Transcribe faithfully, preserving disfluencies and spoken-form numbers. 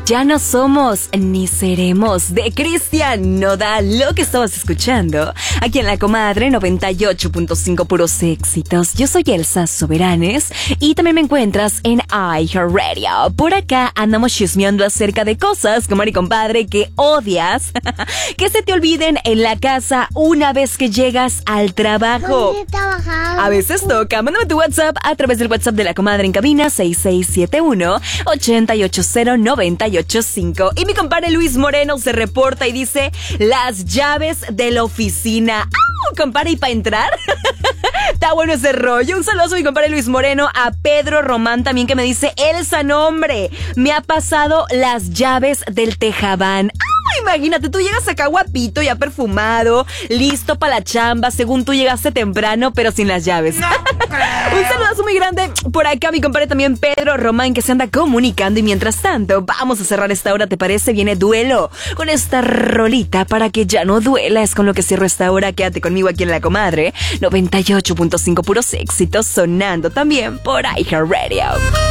Ya no somos ni seremos, de Cristian Nodal, lo que estabas escuchando aquí en La Comadre noventa y ocho punto cinco, puros éxitos. Yo soy Elsa Soberanes y también me encuentras en iHeartRadio. Por acá andamos chismeando acerca de cosas, comadre y compadre, que odias, que se te olviden en la casa una vez que llegas al trabajo. A veces toca. Mándame tu WhatsApp a través del WhatsApp de La Comadre en cabina seis seis siete uno, ocho ocho cero, nueve ocho cinco. Y mi compadre Luis Moreno se reporta y dice: las llaves de la oficina. ¡Au! Compadre, ¿y para entrar? Está bueno ese rollo. Un saludo a mi compadre Luis Moreno. A Pedro Román también, que me dice: Elsa, no hombre, me ha pasado las llaves del Tejabán. Imagínate, tú llegas acá guapito, ya perfumado, listo para la chamba, según tú llegaste temprano, pero sin las llaves. No. Un saludazo muy grande por acá, mi compadre también Pedro Román, que se anda comunicando. Y mientras tanto, vamos a cerrar esta hora, ¿te parece? Viene Duelo con esta rolita para que ya no duela. Es con lo que cierro esta hora. Quédate conmigo aquí en La Comadre noventa y ocho punto cinco, puros éxitos, sonando también por iHeartRadio.